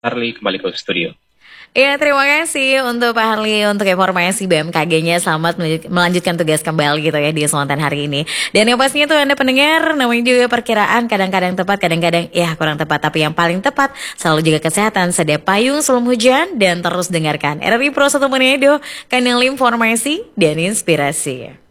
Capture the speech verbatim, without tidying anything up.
Harley kembali ke studio. Iya, terima kasih untuk Pak Harli untuk informasi B M K G-nya. Selamat melanjut- melanjutkan tugas kembali gitu ya di Spontan hari ini. Dan yang pastinya tuh Anda pendengar, namanya juga perkiraan, kadang-kadang tepat, kadang-kadang ya kurang tepat. Tapi yang paling tepat, selalu jaga kesehatan, sedia payung sebelum hujan, dan terus dengarkan R R I Pro satu Manado, kanal informasi dan inspirasi.